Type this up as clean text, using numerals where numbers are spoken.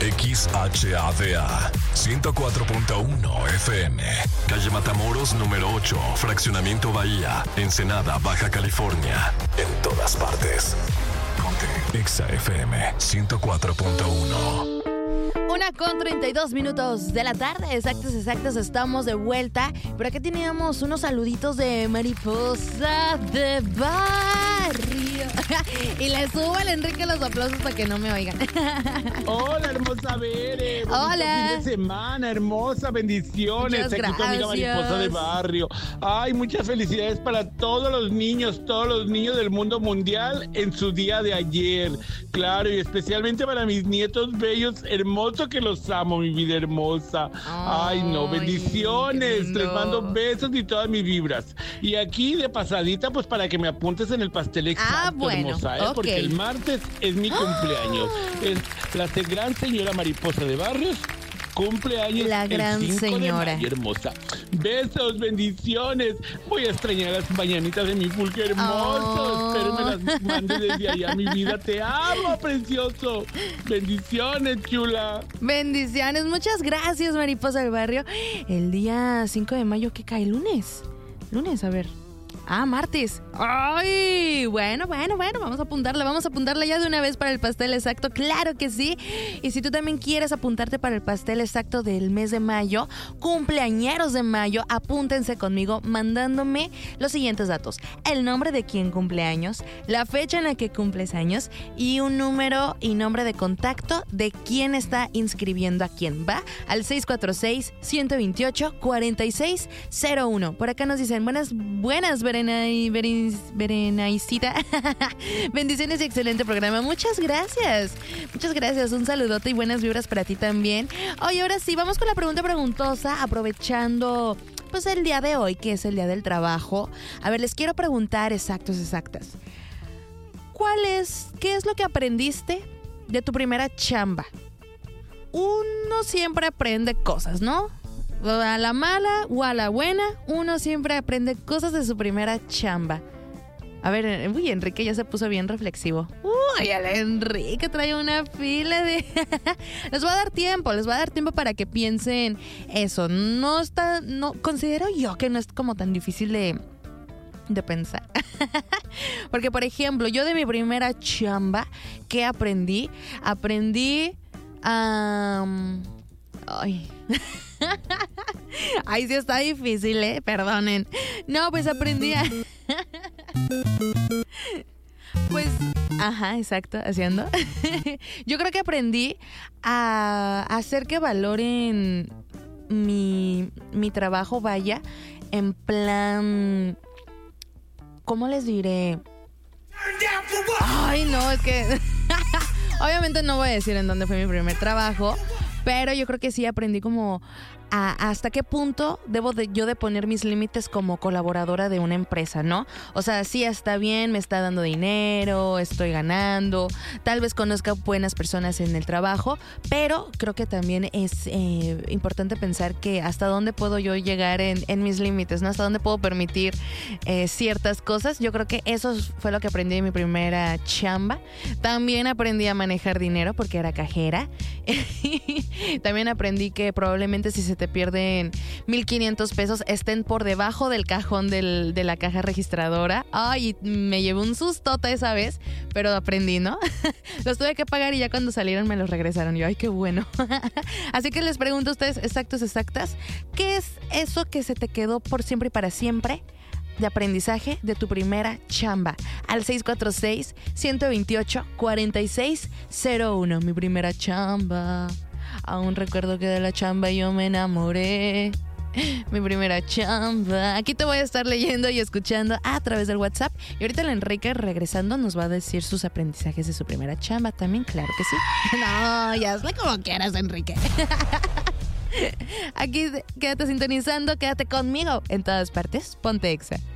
XHADA 104.1 FM, calle Matamoros número 8, Fraccionamiento Bahía, Ensenada, Baja California. En todas partes. Ponte Exa FM 104.1. 1:32 de la tarde, exactos, estamos de vuelta. Por acá teníamos unos saluditos de Mariposa de Barrio. Y le subo al Enrique los aplausos para que no me oigan. Hola, hermosa Bere. Hola. Fin de semana, hermosa, bendiciones. Muchas Aquí tu amiga Mariposa de Barrio. Ay, muchas felicidades para todos los niños del mundo mundial en su día de ayer. Claro, y especialmente para mis nietos bellos, hermosos, que los amo, mi vida hermosa. Ay, no, bendiciones. Les mando besos y todas mis vibras. Y aquí de pasadita, pues para que me apuntes en el pastel exacto, bueno, hermosa, okay. Porque el martes es mi cumpleaños. Es la gran señora Mariposa de Barrios. Cumpleaños la gran el 5 señora. de mayo, hermosa. Besos, bendiciones. Voy a extrañar las mañanitas de mi pulque hermoso. Espero me las mande desde allá, mi vida. Te amo, precioso. Bendiciones, chula. Bendiciones, muchas gracias, Mariposa del Barrio. El día 5 de mayo, ¿qué cae? ¿Lunes? A ver. Martes. Ay, bueno, vamos a apuntarla ya de una vez para el pastel exacto, claro que sí. Y si tú también quieres apuntarte para el pastel exacto del mes de mayo, cumpleañeros de mayo, apúntense conmigo mandándome los siguientes datos: el nombre de quien cumple años, la fecha en la que cumples años y un número y nombre de contacto de quien está inscribiendo a quién. Va al 646-128-4601. Por acá nos dicen buenas, Berenaicita. Bendiciones y excelente programa. Muchas gracias. Un saludote y buenas vibras para ti también. Oye, ahora sí, vamos con la pregunta preguntosa, aprovechando pues el día de hoy, que es el día del trabajo. A ver, les quiero preguntar exactas. ¿Qué es lo que aprendiste de tu primera chamba? Uno siempre aprende cosas, ¿no? A la mala o a la buena, uno siempre aprende cosas de su primera chamba. A ver, Enrique ya se puso bien reflexivo. El Enrique trae una fila de... Les voy a dar tiempo para que piensen eso. Considero yo que no es como tan difícil de pensar. Porque, por ejemplo, yo de mi primera chamba, ¿qué aprendí? Ay, sí está difícil, perdonen. No, pues aprendí a... Pues, exacto, haciendo. Yo creo que aprendí a hacer que valoren mi trabajo, vaya, en plan... ¿Cómo les diré? Ay, no, es que... Obviamente no voy a decir en dónde fue mi primer trabajo, pero yo creo que sí aprendí como hasta qué punto debo yo de poner mis límites como colaboradora de una empresa, ¿no? O sea, sí está bien, me está dando dinero, estoy ganando, tal vez conozca buenas personas en el trabajo, pero creo que también es importante pensar que hasta dónde puedo yo llegar en mis límites, ¿no? Hasta dónde puedo permitir ciertas cosas. Yo creo que eso fue lo que aprendí en mi primera chamba. También aprendí a manejar dinero porque era cajera. También aprendí que probablemente si se te pierden 1,500 pesos estén por debajo del cajón de la caja registradora. Ay, me llevé un sustote esa vez, pero aprendí, ¿no? Los tuve que pagar y ya cuando salieron me los regresaron. Yo, ay, qué bueno. Así que les pregunto a ustedes, exactas, ¿qué es eso que se te quedó por siempre y para siempre de aprendizaje de tu primera chamba? Al 646-128-4601. Mi primera chamba. Aún recuerdo que de la chamba yo me enamoré. Mi primera chamba. Aquí te voy a estar leyendo y escuchando a través del WhatsApp. Y ahorita el Enrique, regresando, nos va a decir sus aprendizajes de su primera chamba también, claro que sí. No, ya hazle como quieras, Enrique. Aquí quédate sintonizando, quédate conmigo en todas partes. Ponte Exa.